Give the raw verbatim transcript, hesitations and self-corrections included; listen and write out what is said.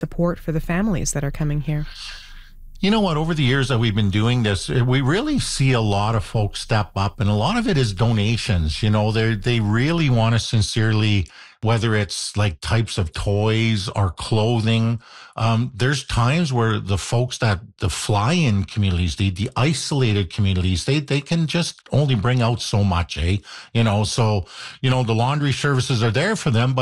support for the families that are coming here? You know what? Over the years that we've been doing this, we really see a lot of folks step up, and a lot of it is donations. You know, they they really want to sincerely, whether it's like types of toys or clothing. Um, there's times where the folks that the fly-in communities, the the isolated communities, they they can just only bring out so much, eh? You know, so you know the laundry services are there for them, but